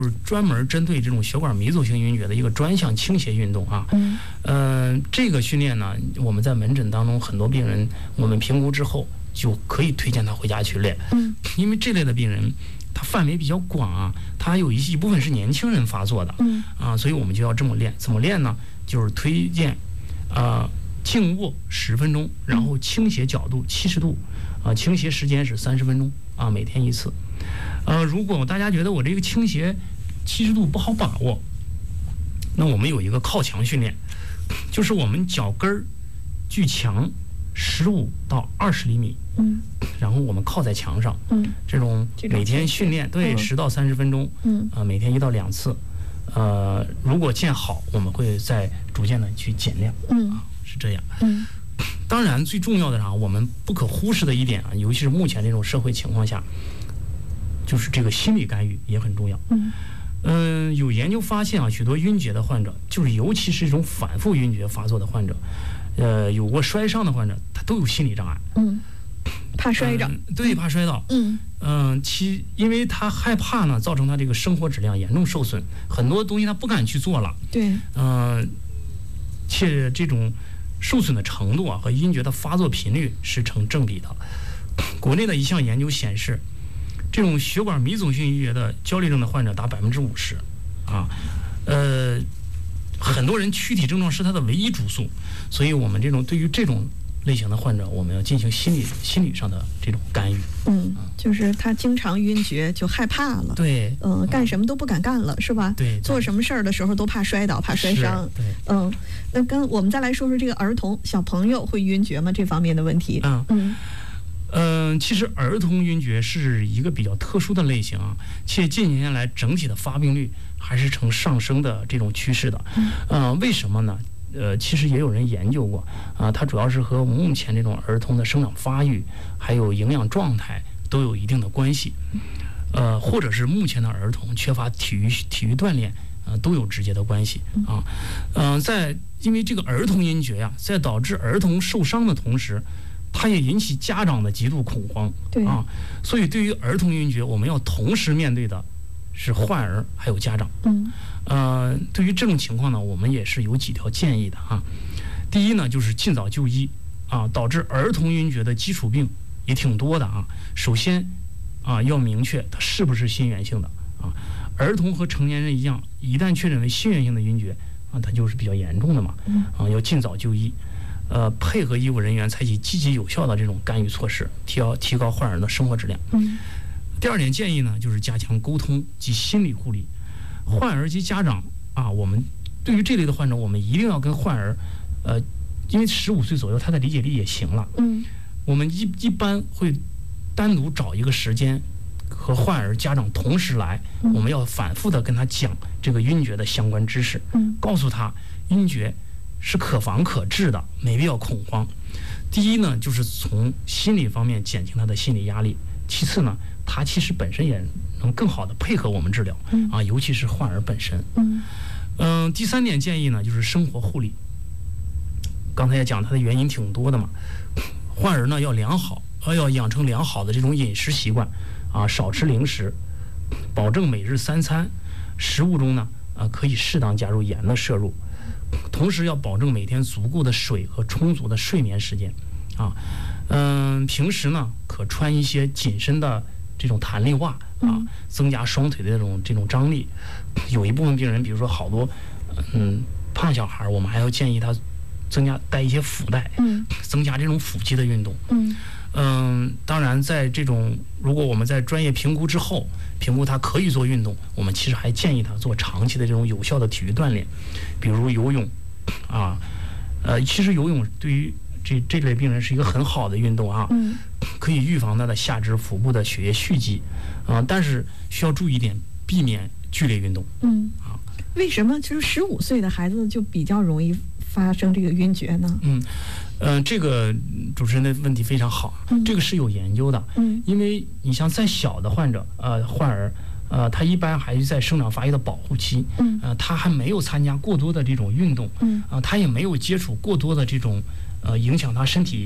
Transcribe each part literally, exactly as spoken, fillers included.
就是专门针对这种血管迷走性晕厥的一个专项倾斜运动啊。嗯，呃，这个训练呢，我们在门诊当中很多病人，我们评估之后就可以推荐他回家去练。嗯，因为这类的病人，他范围比较广啊，他有一一部分是年轻人发作的。嗯，啊，所以我们就要这么练。怎么练呢？就是推荐，啊、呃，静卧十分钟，然后倾斜角度七十度，啊、呃，倾斜时间是三十分钟啊，每天一次。呃，如果大家觉得我这个倾斜七十度不好把握，那我们有一个靠墙训练，就是我们脚跟儿距墙十五到二十厘米，嗯，然后我们靠在墙上，嗯，这种每天训练，对，十到三十分钟，嗯，啊、呃，每天一到两次，呃，如果见好，我们会再逐渐的去减量，嗯，啊，是这样，嗯。当然，最重要的啊，我们不可忽视的一点啊，尤其是目前这种社会情况下，就是这个心理干预也很重要。嗯，嗯、呃，有研究发现啊，许多晕厥的患者，就是尤其是这种反复晕厥发作的患者，呃，有过摔伤的患者，他都有心理障碍。嗯， 怕摔着、 呃。对，怕摔倒。嗯嗯、呃，其因为他害怕呢，造成他这个生活质量严重受损，很多东西他不敢去做了。 对。 嗯、呃，且这种受损的程度啊和晕厥的发作频率是成正比的。国内的一项研究显示，这种血管迷走性晕厥的焦虑症的患者达百分之五十，啊，呃，很多人躯体症状是他的唯一主诉，所以我们这种对于这种类型的患者，我们要进行心理心理上的这种干预。 嗯，就是他经常晕厥，就害怕了。 对， 嗯、呃，干什么都不敢干了，是吧？ 对， 做什么事儿的时候都怕摔倒，怕摔伤。 对， 嗯，那跟我们再来说说这个儿童小朋友会晕厥吗？这方面的问题。 嗯嗯。嗯、呃，其实儿童晕厥是一个比较特殊的类型啊，且近几年来整体的发病率还是呈上升的这种趋势的。嗯、呃，为什么呢？呃，其实也有人研究过啊、呃，它主要是和目前这种儿童的生长发育还有营养状态都有一定的关系，呃，或者是目前的儿童缺乏体育体育锻炼，呃，都有直接的关系啊。嗯、呃，在因为这个儿童晕厥呀、啊，在导致儿童受伤的同时，它也引起家长的极度恐慌， 对啊，所以对于儿童晕厥，我们要同时面对的是患儿还有家长。嗯，呃，对于这种情况呢，我们也是有几条建议的哈。第一呢，就是尽早就医啊，导致儿童晕厥的基础病也挺多的啊。首先啊，要明确它是不是心源性的啊。儿童和成年人一样，一旦确诊为心源性的晕厥啊，它就是比较严重的嘛，啊，要尽早就医。呃，配合医务人员采取积极有效的这种干预措施，提高提高患儿的生活质量。嗯。第二点建议呢，就是加强沟通及心理护理。患儿及家长啊，我们对于这类的患者，我们一定要跟患儿，呃，因为十五岁左右他的理解力也行了。嗯。我们一一般会单独找一个时间，和患儿家长同时来，嗯、我们要反复的跟他讲这个晕厥的相关知识，嗯，告诉他晕厥是可防可治的，没必要恐慌。第一呢，就是从心理方面减轻他的心理压力；其次呢，他其实本身也能更好的配合我们治疗，嗯、啊，尤其是患儿本身。嗯，嗯、呃，第三点建议呢，就是生活护理。刚才也讲，它的原因挺多的嘛。患儿呢要良好，呃，要养成良好的这种饮食习惯，啊，少吃零食，保证每日三餐，食物中呢，啊，可以适当加入盐的摄入。同时要保证每天足够的水和充足的睡眠时间，啊，嗯，平时呢可穿一些紧身的这种弹力袜啊，增加双腿的这种这种张力。有一部分病人，比如说好多嗯胖小孩，我们还要建议他增加带一些腹带，嗯，增加这种腹肌的运动，嗯。嗯，当然，在这种如果我们在专业评估之后，评估他可以做运动，我们其实还建议他做长期的这种有效的体育锻炼，比如游泳，啊，呃，其实游泳对于这这类病人是一个很好的运动啊，嗯，可以预防他的下肢、腹部的血液蓄积，啊，但是需要注意一点，避免剧烈运动。嗯，啊， 为什么就是十五岁的孩子就比较容易发生这个晕厥呢？嗯。 嗯、呃，这个主持人的问题非常好，嗯、这个是有研究的。嗯，因为你像再小的患者，呃，患儿，呃，他一般还是在生长发育的保护期，嗯，呃，他还没有参加过多的这种运动，嗯，啊、呃，他也没有接触过多的这种，呃，影响他身体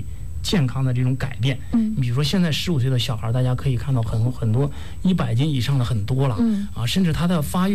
健康的这种改变。 嗯， 你比如说现在十五岁的小孩，大家可以看到很多很多一百斤以上的很多了， 嗯啊，甚至他的发育